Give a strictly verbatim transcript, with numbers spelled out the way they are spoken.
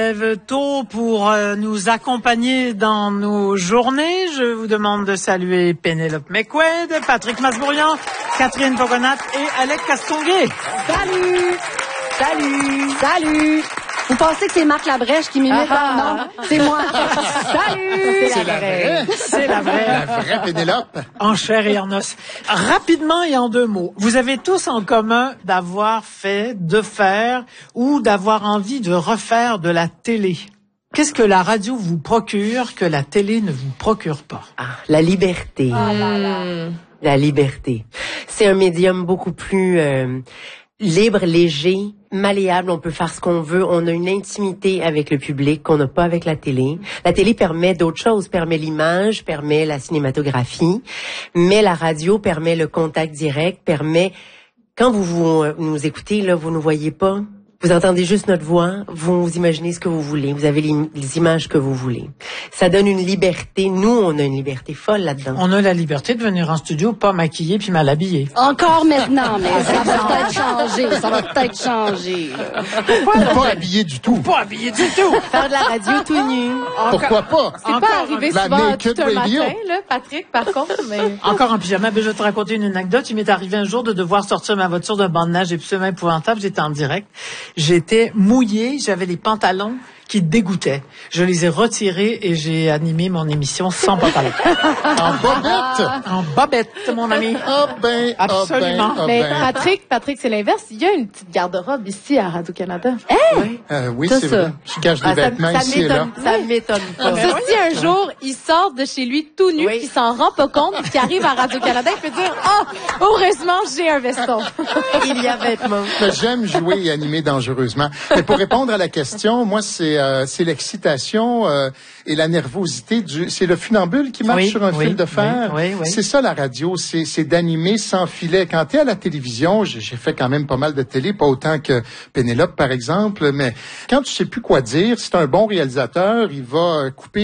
Lève tôt pour euh, nous accompagner dans nos journées. Je vous demande de saluer Pénélope McQuaid, Patrick Masbourian, Catherine Pogonat et Alec Castonguay. Salut! Salut! Salut! Vous pensez que c'est Marc Labrèche qui m'imite? Ah, non, c'est moi. Salut! C'est la vraie. C'est la vraie. La vraie Pénélope. En chair et en os. Rapidement et en deux mots. Vous avez tous en commun d'avoir fait, de faire ou d'avoir envie de refaire de la télé. Qu'est-ce que la radio vous procure que la télé ne vous procure pas? Ah, la liberté. Ah là là. La liberté. C'est un médium beaucoup plus euh, libre, léger, malléable. On peut faire ce qu'on veut. On a une intimité avec le public qu'on n'a pas avec la télé. La télé permet d'autres choses, permet l'image, permet la cinématographie, mais la radio permet le contact direct, permet... Quand vous, vous nous écoutez, là, vous ne voyez pas. Vous entendez juste notre voix, vous imaginez ce que vous voulez, vous avez les, les images que vous voulez. Ça donne une liberté. Nous, on a une liberté folle là-dedans. On a la liberté de venir en studio pas maquillé puis mal habillé. Encore maintenant, mais ça va peut-être changer. Ça va peut-être changer. Pourquoi pas habillé du tout? Pas habillé du tout. Faire de la radio tout nu. Pourquoi pas? C'est pas arrivé la souvent naked tout un radio. matin, là, Patrick, par contre, mais... Encore en pyjama, ben, je vais te raconter une anecdote. Il m'est arrivé un jour de devoir sortir ma voiture d'un banc de neige absolument épouvantable. J'étais en direct. J'étais mouillée. J'avais les pantalons qui dégoûtaient. Je les ai retirés et j'ai animé mon émission sans pantalon. En bobette. En bobette, mon ami. Ah ben, ah Absolument. ben, ah Mais ben. Patrick, Patrick, c'est l'inverse. Il y a une petite garde-robe ici à Radio-Canada. Euh, oui, Ça, c'est ça. vrai. Je cache des Ah, ça, vêtements ça ici et là. m'étonne, ça m'étonne pas. Ça, si un jour, il sort de chez lui tout nu, Oui. il s'en rend pas compte, puis qu'il arrive à Radio-Canada, il peut dire « Ah, heureusement, j'ai un veston. Il y a vêtements. Mais j'aime jouer et animer dangereusement. Mais pour répondre à la question, moi, c'est euh, c'est l'excitation euh, et la nervosité. Du, c'est le funambule qui marche Oui, sur un oui, fil de fer. oui, oui, oui. C'est ça, la radio. C'est, c'est d'animer sans filet. Quand tu es à la télévision, j'ai, j'ai fait quand même pas mal de télé, pas autant que Pénélope, par exemple, mais quand tu sais plus quoi dire, c'est un bon réalisateur, il va couper